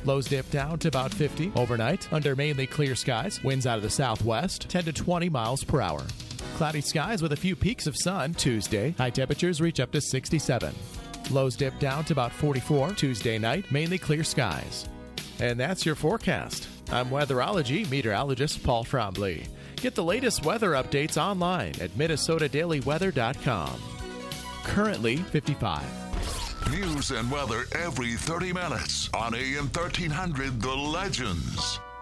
Lows dip down to about 50 overnight under mainly clear skies. Winds out of the southwest, 10 to 20 miles per hour. Cloudy skies with a few peaks of sun Tuesday. High temperatures reach up to 67. Lows dip down to about 44 Tuesday night, mainly clear skies. And that's your forecast. I'm weatherology meteorologist Paul Frombley. Get the latest weather updates online at minnesotadailyweather.com. Currently 55. News and weather every 30 minutes on AM 1300 The Legends.